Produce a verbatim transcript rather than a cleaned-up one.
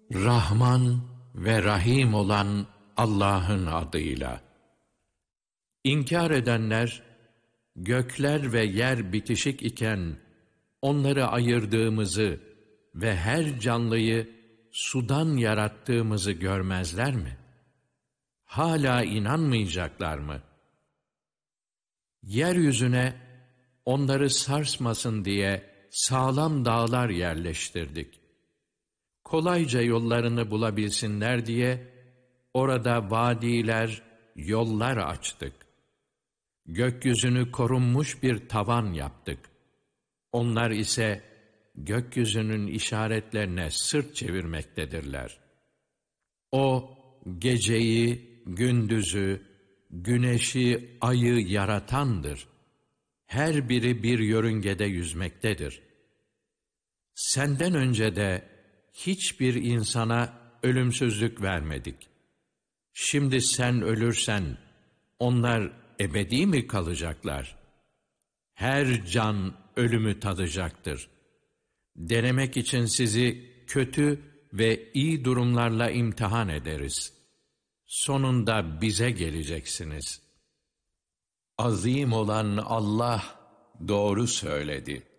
Rahman ve Rahim olan Allah'ın adıyla. İnkar edenler, gökler ve yer bitişik iken onları ayırdığımızı ve her canlıyı sudan yarattığımızı görmezler mi? Hala inanmayacaklar mı? Yeryüzüne onları sarsmasın diye sağlam dağlar yerleştirdik. Kolayca yollarını bulabilsinler diye orada vadiler, yollar açtık. Gökyüzünü korunmuş bir tavan yaptık. Onlar ise gökyüzünün işaretlerine sırt çevirmektedirler. O geceyi, gündüzü, güneşi, ayı yaratandır. Her biri bir yörüngede yüzmektedir. Senden önce de hiçbir insana ölümsüzlük vermedik. Şimdi sen ölürsen onlar ebedi mi kalacaklar? Her can ölümü tadacaktır. Denemek için sizi kötü ve iyi durumlarla imtihan ederiz. Sonunda bize geleceksiniz. Azim olan Allah doğru söyledi.